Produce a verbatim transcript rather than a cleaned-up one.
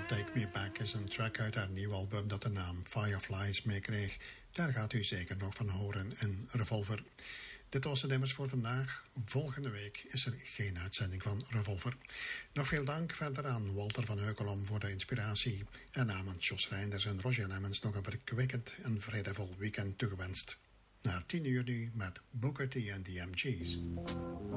Take Me Back is een track uit haar nieuw album dat de naam Fireflies meekreeg. Daar gaat u zeker nog van horen in Revolver. Dit was de nummers voor vandaag. Volgende week is er geen uitzending van Revolver. Nog veel dank verder aan Walter van Heukelom voor de inspiratie. En namens Jos Reinders en Roger Lemmens nog een verkwikkend en vredevol weekend toegewenst. Naar tien uur nu met Booker T en de M G's.